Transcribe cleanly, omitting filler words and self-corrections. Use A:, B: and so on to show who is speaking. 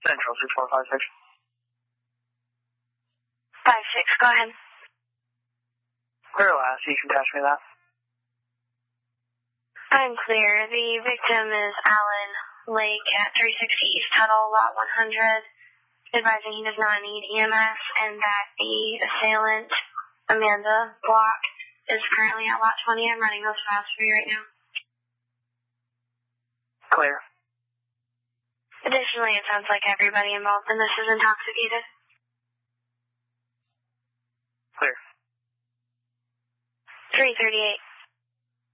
A: Central 6456.
B: 56, go ahead.
A: Clear last, you can patch me that.
B: I'm clear. The victim is Alan Lake at 360 East Tuttle, lot 100, advising he does not need EMS and that the assailant, Amanda Block, is currently at lot 20. I'm running those files for you right now.
A: Clear.
B: Additionally, it sounds like everybody involved in this is intoxicated.
A: Clear.
B: 338.